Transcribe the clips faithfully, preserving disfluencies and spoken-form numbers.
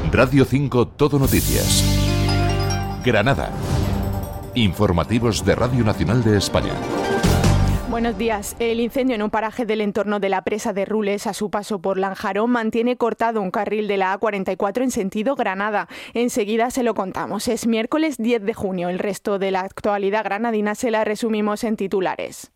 Radio cinco Todo Noticias. Granada. Informativos de Radio Nacional de España. Buenos días. El incendio en un paraje del entorno de la presa de Rules a su paso por Lanjarón mantiene cortado un carril de la A cuarenta y cuatro en sentido Granada. Enseguida se lo contamos. Es miércoles diez de junio. El resto de la actualidad granadina se la resumimos en titulares.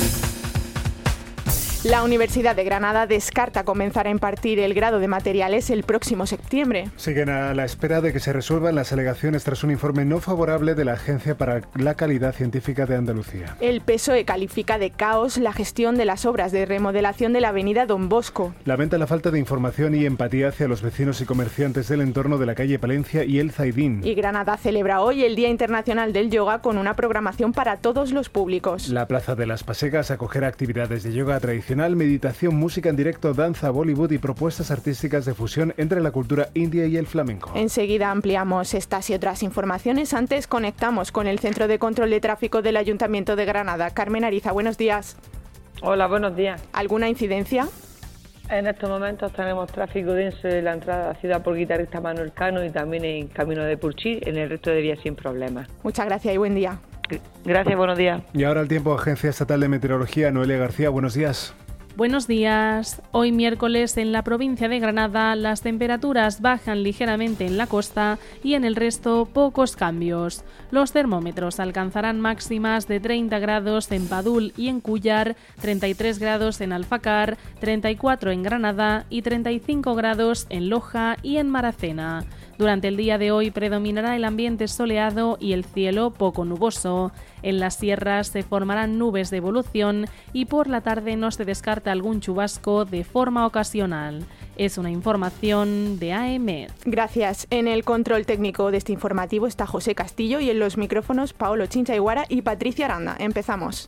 La Universidad de Granada descarta comenzar a impartir el grado de materiales el próximo septiembre. Siguen a la espera de que se resuelvan las alegaciones tras un informe no favorable de la Agencia para la Calidad Científica de Andalucía. El P S O E califica de caos la gestión de las obras de remodelación de la avenida Don Bosco. Lamenta la falta de información y empatía hacia los vecinos y comerciantes del entorno de la calle Palencia y el Zaidín. Y Granada celebra hoy el Día Internacional del Yoga con una programación para todos los públicos. La Plaza de las Pasegas acogerá actividades de yoga tradicional, meditación, música en directo, danza, Bollywood y propuestas artísticas de fusión entre la cultura india y el flamenco. Enseguida ampliamos estas y otras informaciones. Antes conectamos con el Centro de Control de Tráfico del Ayuntamiento de Granada. Carmen Ariza, buenos días. Hola, buenos días. ¿Alguna incidencia? En estos momentos tenemos tráfico denso en la entrada a la ciudad por Guitarrista Manuel Cano y también en Camino de Purchí, en el resto de vías sin problemas. Muchas gracias y buen día. Gracias, buenos días. Y ahora el tiempo, Agencia Estatal de Meteorología, Noelia García, buenos días. Buenos días. Hoy miércoles en la provincia de Granada las temperaturas bajan ligeramente en la costa y en el resto pocos cambios. Los termómetros alcanzarán máximas de treinta grados en Padul y en Cúllar, treinta y tres grados en Alfacar, treinta y cuatro en Granada y treinta y cinco grados en Loja y en Maracena. Durante el día de hoy predominará el ambiente soleado y el cielo poco nuboso. En las sierras se formarán nubes de evolución y por la tarde no se descarta algún chubasco de forma ocasional. Es una información de A M. Gracias. En el control técnico de este informativo está José Castillo y en los micrófonos Paolo Chincha Iguara y Patricia Aranda. Empezamos.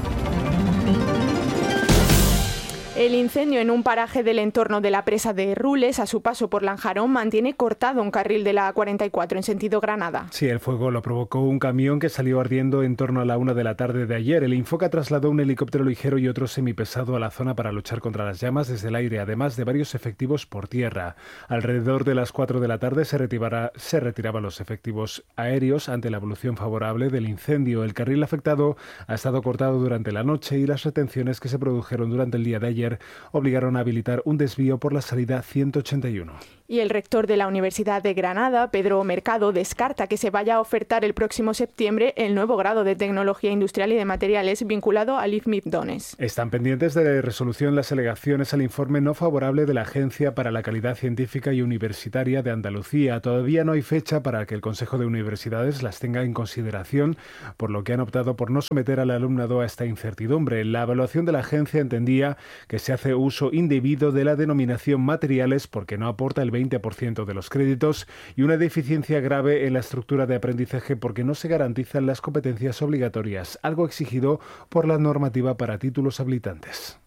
El incendio en un paraje del entorno de la presa de Rules a su paso por Lanjarón mantiene cortado un carril de la A cuarenta y cuatro en sentido Granada. Sí, el fuego lo provocó un camión que salió ardiendo en torno a la una de la tarde de ayer. El Infoca trasladó un helicóptero ligero y otro semipesado a la zona para luchar contra las llamas desde el aire, además de varios efectivos por tierra. Alrededor de las cuatro de la tarde se, retirara, se retiraban los efectivos aéreos ante la evolución favorable del incendio. El carril afectado ha estado cortado durante la noche y las retenciones que se produjeron durante el día de ayer obligaron a habilitar un desvío por la salida ciento ochenta y uno. Y el rector de la Universidad de Granada, Pedro Mercado, descarta que se vaya a ofertar el próximo septiembre el nuevo grado de Tecnología Industrial y de Materiales vinculado al I F M I P Dones. Están pendientes de resolución las alegaciones al informe no favorable de la Agencia para la Calidad Científica y Universitaria de Andalucía. Todavía no hay fecha para que el Consejo de Universidades las tenga en consideración, por lo que han optado por no someter al alumnado a esta incertidumbre. La evaluación de la agencia entendía que se hace uso indebido de la denominación materiales porque no aporta el veinte por ciento de los créditos y una deficiencia grave en la estructura de aprendizaje porque no se garantizan las competencias obligatorias, algo exigido por la normativa para títulos habilitantes.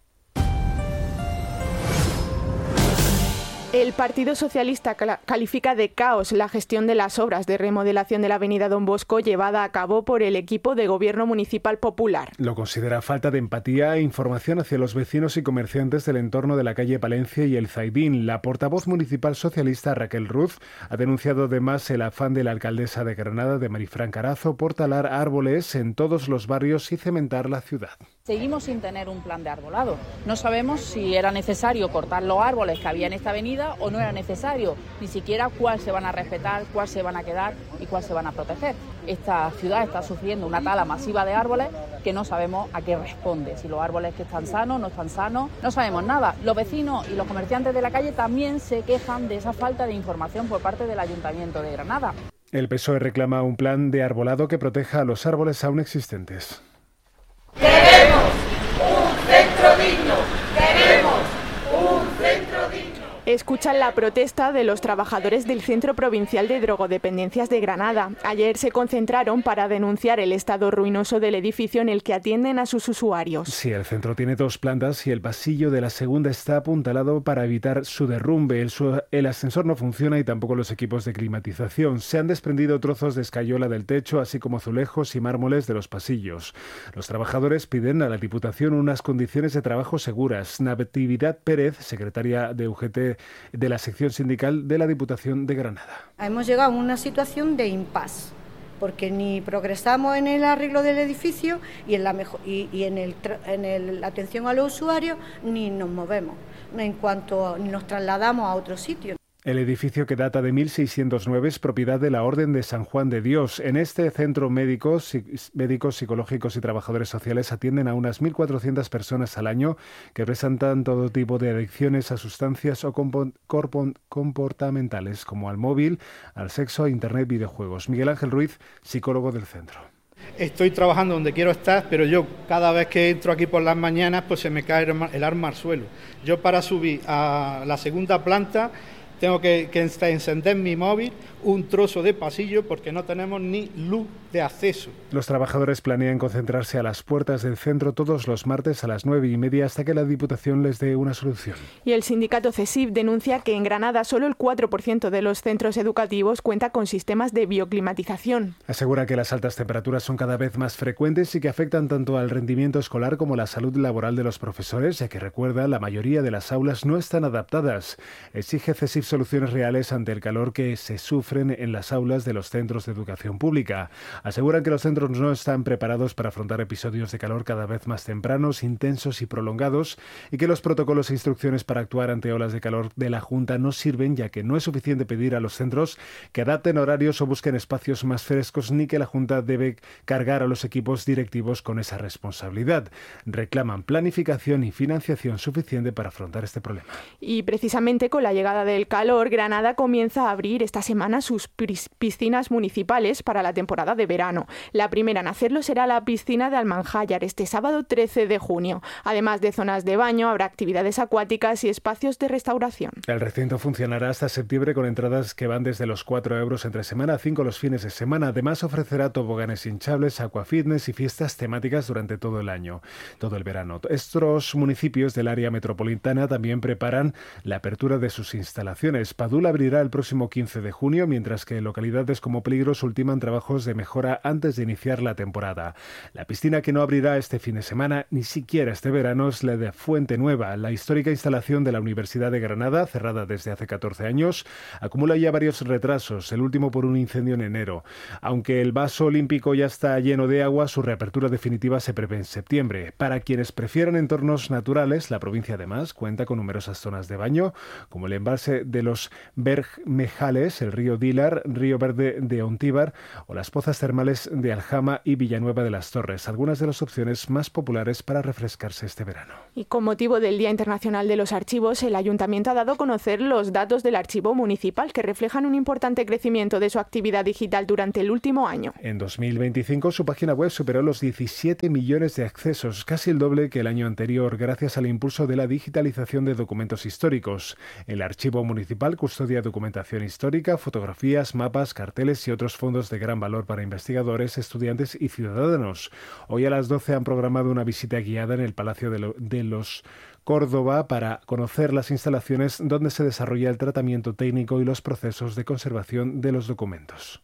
El Partido Socialista califica de caos la gestión de las obras de remodelación de la avenida Don Bosco llevada a cabo por el equipo de Gobierno Municipal Popular. Lo considera falta de empatía e información hacia los vecinos y comerciantes del entorno de la calle Palencia y el Zaidín. La portavoz municipal socialista Raquel Ruz ha denunciado además el afán de la alcaldesa de Granada, de Marifran Carazo, por talar árboles en todos los barrios y cementar la ciudad. Seguimos sin tener un plan de arbolado. No sabemos si era necesario cortar los árboles que había en esta avenida o no era necesario, ni siquiera cuál se van a respetar, cuál se van a quedar y cuál se van a proteger. Esta ciudad está sufriendo una tala masiva de árboles que no sabemos a qué responde, si los árboles que están sanos, no están sanos, no sabemos nada. Los vecinos y los comerciantes de la calle también se quejan de esa falta de información por parte del Ayuntamiento de Granada. El P S O E reclama un plan de arbolado que proteja a los árboles aún existentes. Queremos un centro digno, queremos un centro digno. Escuchan la protesta de los trabajadores del Centro Provincial de Drogodependencias de Granada. Ayer se concentraron para denunciar el estado ruinoso del edificio en el que atienden a sus usuarios. Sí, el centro tiene dos plantas y el pasillo de la segunda está apuntalado para evitar su derrumbe. El, su, el ascensor no funciona y tampoco los equipos de climatización. Se han desprendido trozos de escayola del techo, así como azulejos y mármoles de los pasillos. Los trabajadores piden a la Diputación unas condiciones de trabajo seguras. Natividad Pérez, secretaria de U G T de la sección sindical de la Diputación de Granada. Hemos llegado a una situación de impasse, porque ni progresamos en el arreglo del edificio y en la, mejor, y, y en, el, en el, la atención a los usuarios, ni nos movemos, en cuanto ni nos trasladamos a otro sitio. El edificio, que data de mil seiscientos nueve, es propiedad de la Orden de San Juan de Dios. En este centro médicos, médicos, psicológicos y trabajadores sociales atienden a unas mil cuatrocientas personas al año que presentan todo tipo de adicciones a sustancias o comportamentales, como al móvil, al sexo, a internet, videojuegos. Miguel Ángel Ruiz, psicólogo del centro. Estoy trabajando donde quiero estar, pero yo cada vez que entro aquí por las mañanas, pues se me cae el arma al suelo. Yo, para subir a la segunda planta, tengo que, que encender mi móvil, un trozo de pasillo, porque no tenemos ni luz de acceso. Los trabajadores planean concentrarse a las puertas del centro todos los martes a las nueve y media hasta que la Diputación les dé una solución. Y el sindicato CESIF denuncia que en Granada solo el cuatro por ciento de los centros educativos cuenta con sistemas de bioclimatización. Asegura que las altas temperaturas son cada vez más frecuentes y que afectan tanto al rendimiento escolar como a la salud laboral de los profesores, ya que, recuerda, la mayoría de las aulas no están adaptadas. Exige CESIF soluciones reales ante el calor que se sufren en las aulas de los centros de educación pública. Aseguran que los centros no están preparados para afrontar episodios de calor cada vez más tempranos, intensos y prolongados, y que los protocolos e instrucciones para actuar ante olas de calor de la Junta no sirven, ya que no es suficiente pedir a los centros que adapten horarios o busquen espacios más frescos, ni que la Junta debe cargar a los equipos directivos con esa responsabilidad. Reclaman planificación y financiación suficiente para afrontar este problema. Y precisamente con la llegada del calor, Granada comienza a abrir esta semana sus piscinas municipales para la temporada de verano. La primera en hacerlo será la piscina de Almanjayar este sábado trece de junio. Además de zonas de baño, habrá actividades acuáticas y espacios de restauración. El recinto funcionará hasta septiembre con entradas que van desde los cuatro euros entre semana a cinco los fines de semana. Además, ofrecerá toboganes hinchables, aquafitness y fiestas temáticas durante todo el año, todo el verano. Estos municipios del área metropolitana también preparan la apertura de sus instalaciones. Padul abrirá el próximo quince de junio, mientras que localidades como Peligros ultiman trabajos de mejora antes de iniciar la temporada. La piscina que no abrirá este fin de semana, ni siquiera este verano, es la de Fuente Nueva. La histórica instalación de la Universidad de Granada, cerrada desde hace catorce años, acumula ya varios retrasos, el último por un incendio en enero. Aunque el vaso olímpico ya está lleno de agua, su reapertura definitiva se prevé en septiembre. Para quienes prefieran entornos naturales, la provincia además cuenta con numerosas zonas de baño, como el embalse de los Bermejales, el río Dilar, Río Verde de Ontíbar o las pozas termales de Aljama y Villanueva de las Torres, algunas de las opciones más populares para refrescarse este verano. Y con motivo del Día Internacional de los Archivos, el Ayuntamiento ha dado a conocer los datos del Archivo Municipal que reflejan un importante crecimiento de su actividad digital durante el último año. En dos mil veinticinco su página web superó los diecisiete millones de accesos, casi el doble que el año anterior, gracias al impulso de la digitalización de documentos históricos. El Archivo Municipal custodia documentación histórica, fotografías, mapas, carteles y otros fondos de gran valor para investigadores, estudiantes y ciudadanos. Hoy a las doce han programado una visita guiada en el Palacio de, lo, de los Córdoba para conocer las instalaciones donde se desarrolla el tratamiento técnico y los procesos de conservación de los documentos.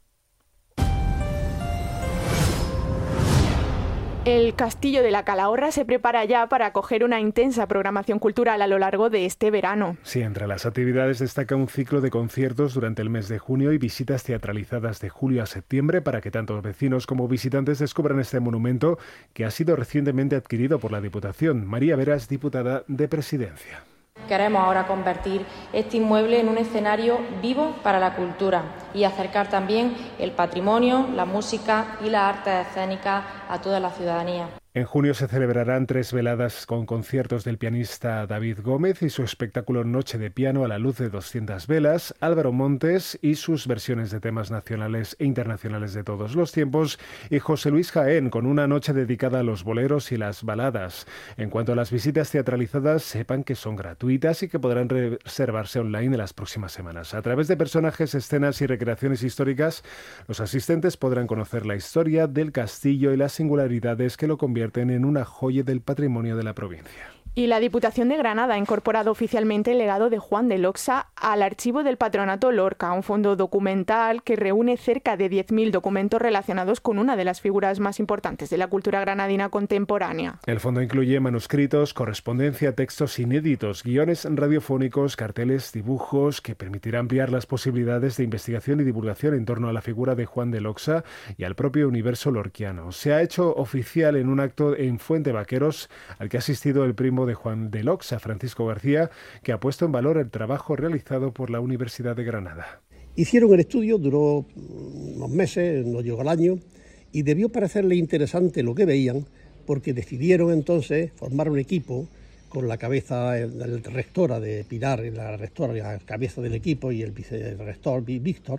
El Castillo de la Calahorra se prepara ya para acoger una intensa programación cultural a lo largo de este verano. Sí, entre las actividades destaca un ciclo de conciertos durante el mes de junio y visitas teatralizadas de julio a septiembre para que tanto vecinos como visitantes descubran este monumento que ha sido recientemente adquirido por la Diputación. María Veras, diputada de Presidencia. Queremos ahora convertir este inmueble en un escenario vivo para la cultura y acercar también el patrimonio, la música y las artes escénicas a toda la ciudadanía. En junio se celebrarán tres veladas con conciertos del pianista David Gómez y su espectáculo Noche de Piano a la luz de doscientas velas, Álvaro Montes y sus versiones de temas nacionales e internacionales de todos los tiempos, y José Luis Jaén con una noche dedicada a los boleros y las baladas. En cuanto a las visitas teatralizadas, sepan que son gratuitas y que podrán reservarse online en las próximas semanas. A través de personajes, escenas y recreaciones históricas, los asistentes podrán conocer la historia del castillo y las singularidades que lo convierten en una joya del patrimonio de la provincia. Y la Diputación de Granada ha incorporado oficialmente el legado de Juan de Loxa al archivo del Patronato Lorca, un fondo documental que reúne cerca de diez mil documentos relacionados con una de las figuras más importantes de la cultura granadina contemporánea. El fondo incluye manuscritos, correspondencia, textos inéditos, guiones radiofónicos, carteles, dibujos, que permitirá ampliar las posibilidades de investigación y divulgación en torno a la figura de Juan de Loxa y al propio universo lorquiano. Se ha hecho oficial en un acto en Fuente Vaqueros al que ha asistido el primo de Juan de Loxa, Francisco García, que ha puesto en valor el trabajo realizado por la Universidad de Granada. Hicieron el estudio, duró unos meses, no llegó al año, y debió parecerle interesante lo que veían, porque decidieron entonces formar un equipo con la cabeza de la rectora de Pilar, la rectora, la cabeza del equipo, y el vicerrector Víctor,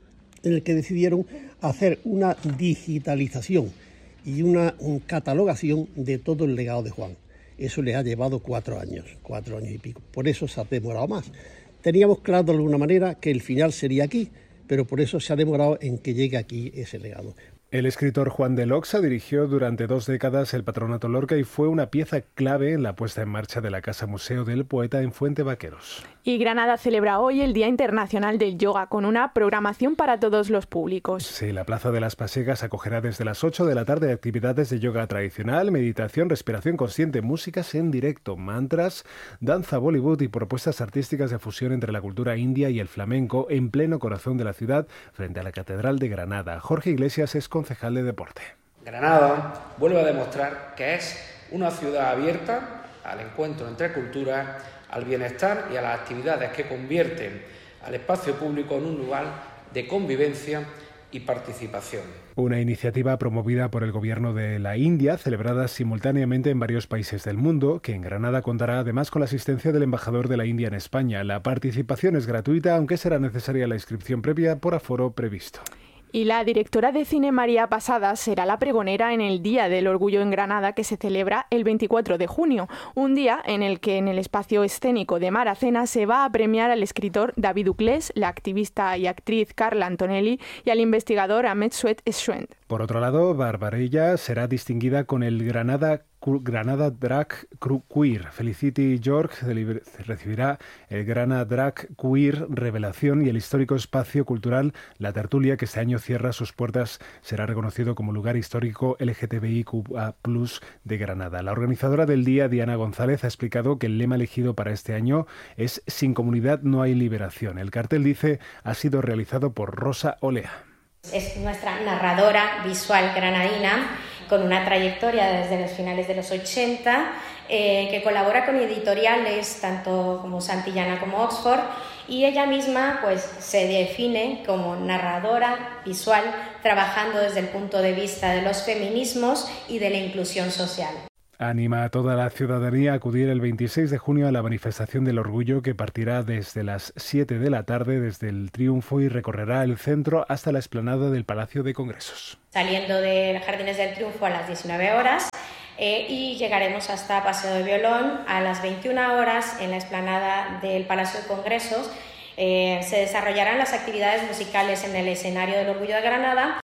en el que decidieron hacer una digitalización y una catalogación de todo el legado de Juan. Eso le ha llevado cuatro años, cuatro años y pico. Por eso se ha demorado más. Teníamos claro de alguna manera que el final sería aquí, pero por eso se ha demorado en que llegue aquí ese legado. El escritor Juan de Loxa dirigió durante dos décadas el Patronato Lorca y fue una pieza clave en la puesta en marcha de la Casa Museo del Poeta en Fuente Vaqueros. Y Granada celebra hoy el Día Internacional del Yoga con una programación para todos los públicos. Sí, la Plaza de las Pasegas acogerá desde las ocho de la tarde actividades de yoga tradicional, meditación, respiración consciente, músicas en directo, mantras, danza, Bollywood y propuestas artísticas de fusión entre la cultura india y el flamenco en pleno corazón de la ciudad frente a la Catedral de Granada. Jorge Iglesias es concejal de deporte. Granada vuelve a demostrar que es una ciudad abierta al encuentro entre culturas, al bienestar y a las actividades que convierten al espacio público en un lugar de convivencia y participación. Una iniciativa promovida por el gobierno de la India, celebrada simultáneamente en varios países del mundo, que en Granada contará además con la asistencia del embajador de la India en España. La participación es gratuita, aunque será necesaria la inscripción previa por aforo previsto. Y la directora de cine María Pasada será la pregonera en el Día del Orgullo en Granada, que se celebra el veinticuatro de junio, un día en el que en el espacio escénico de Maracena se va a premiar al escritor David Uclés, la activista y actriz Carla Antonelli y al investigador Ahmed Sued Schwend. Por otro lado, Barbarella será distinguida con el Granada Granada Drag Queer. Felicity York recibirá el Granada Drag Queer Revelación y el histórico espacio cultural La Tertulia, que este año cierra sus puertas, será reconocido como lugar histórico L G T B I Q A plus, de Granada. La organizadora del día, Diana González, ha explicado que el lema elegido para este año es Sin comunidad no hay liberación. El cartel, dice, ha sido realizado por Rosa Olea. Es nuestra narradora visual granadina, con una trayectoria desde los finales de los ochenta, eh, que colabora con editoriales tanto como Santillana como Oxford, y ella misma pues se define como narradora visual, trabajando desde el punto de vista de los feminismos y de la inclusión social. Anima a toda la ciudadanía a acudir el veintiséis de junio a la manifestación del orgullo, que partirá desde las siete de la tarde desde el Triunfo y recorrerá el centro hasta la explanada del Palacio de Congresos. Saliendo de Jardines del Triunfo a las diecinueve horas eh, y llegaremos hasta Paseo de Violón a las veintiuna horas en la explanada del Palacio de Congresos. Eh, se desarrollarán las actividades musicales en el escenario del Orgullo de Granada.